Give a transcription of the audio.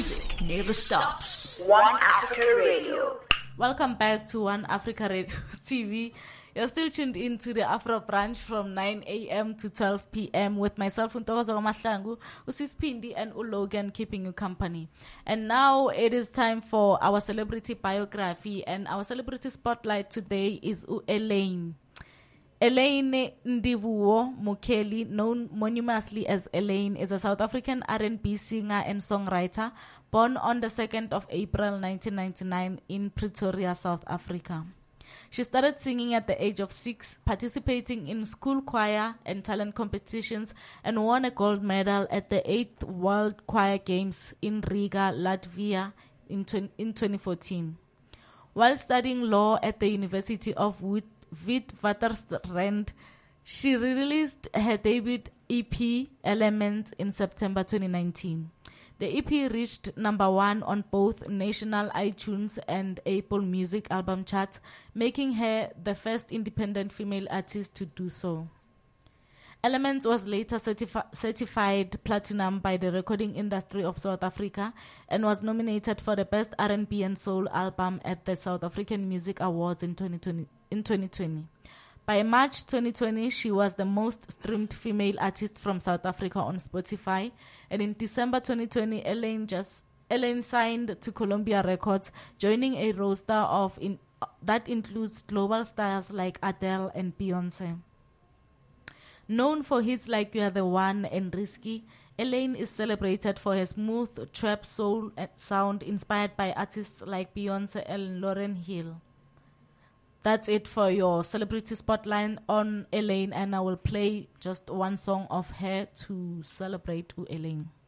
music never stops. One Africa Radio. Welcome back to One Africa Radio TV. You're still tuned in to the Afro Branch from 9 a.m. to 12 p.m. with myself, Untokozo Mahlangu, Usispindi, and Logan keeping you company. And now it is time for our celebrity biography, and our celebrity spotlight today is Elaine. Elaine Ndivuo Mukeli, known mononymously as Elaine, is a South African R&B singer and songwriter born on the 2nd of April 1999 in Pretoria, South Africa. She started singing at the age of 6, participating in school choir and talent competitions, and won a gold medal at the 8th World Choir Games in Riga, Latvia in 2014. While studying law at the University of Witwatersrand, she released her debut EP, Elements, in September 2019. The EP reached number 1 on both national iTunes and Apple Music album charts, making her the first independent female artist to do so. Elements was later certified platinum by the Recording Industry of South Africa and was nominated for the Best R&B and Soul Album at the South African Music Awards in 2020. By March 2020, she was the most streamed female artist from South Africa on Spotify, and in December 2020, Elaine signed to Columbia Records, joining a roster that includes global stars like Adele and Beyoncé. Known for hits like You Are the One and Risky, Elaine is celebrated for her smooth trap soul sound inspired by artists like Beyoncé and Lauryn Hill. That's it for your celebrity spotlight on Elaine, and I will play just one song of her to celebrate Elaine.